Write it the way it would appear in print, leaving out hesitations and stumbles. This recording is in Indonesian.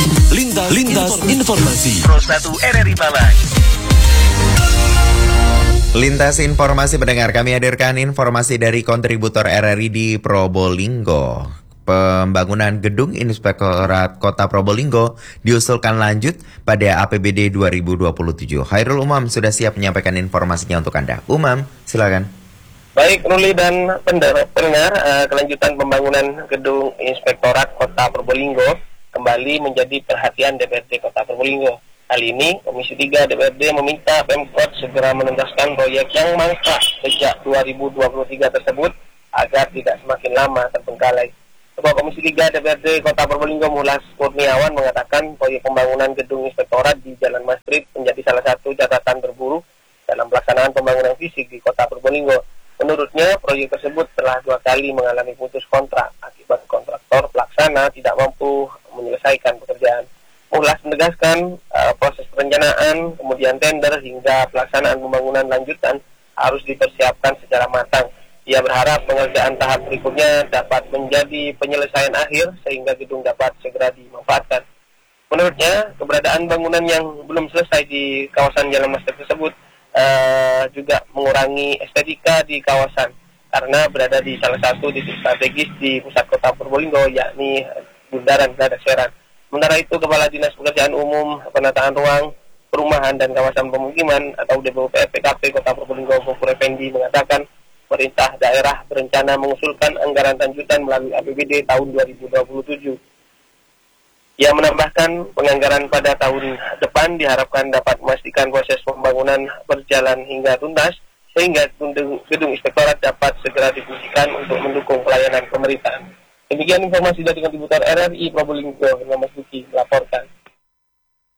Lintas Informasi Pro 1 RRI Malang. Lintas informasi pendengar, kami hadirkan informasi dari kontributor RRI di Probolinggo. Pembangunan gedung Inspektorat Kota Probolinggo diusulkan lanjut pada APBD 2027. Hairul Umam sudah siap menyampaikan informasinya untuk Anda. Umam, silakan. Baik, Ruli dan pendengar, kelanjutan pembangunan gedung Inspektorat Kota Probolinggo kembali menjadi perhatian DPRD Kota Probolinggo. Kali ini, Komisi 3 DPRD meminta Pemkot segera menuntaskan proyek yang mangkrak sejak 2023 tersebut agar tidak semakin lama terbengkalai. Ketua Komisi 3 DPRD Kota Probolinggo Mulas Kurniawan mengatakan proyek pembangunan gedung Inspektorat di Jalan Masjid menjadi salah satu catatan terburuk dalam pelaksanaan pembangunan fisik di Kota Probolinggo. Menurutnya, proyek tersebut telah 2 kali mengalami putus kontrak akibat kontraktor pelaksana tidak mampu menyelesaikan pekerjaan. Mulas menegaskan proses perencanaan, kemudian tender hingga pelaksanaan pembangunan lanjutan harus dipersiapkan secara matang. Ia berharap pengerjaan tahap berikutnya dapat menjadi penyelesaian akhir sehingga gedung dapat segera dimanfaatkan. Menurutnya, keberadaan bangunan yang belum selesai di kawasan Jalan Masjid tersebut juga mengurangi estetika di kawasan karena berada di salah satu titik strategis di pusat Kota Probolinggo, yakni Bundaran Geladak Serang. Sementara itu, Kepala Dinas Pekerjaan Umum, Penataan Ruang, Perumahan dan Kawasan Pemukiman atau DPP Kota Probolinggo Gofur Effendi mengatakan pemerintah daerah berencana mengusulkan anggaran lanjutan melalui APBD tahun 2027. Ia menambahkan penganggaran pada tahun depan diharapkan dapat memastikan proses pembangunan berjalan hingga tuntas sehingga gedung Inspektorat dapat segera difungsikan untuk mendukung pelayanan pemerintahan. Demikian informasi dari kontributor RRI Probolinggo, Mas Duki melaporkan.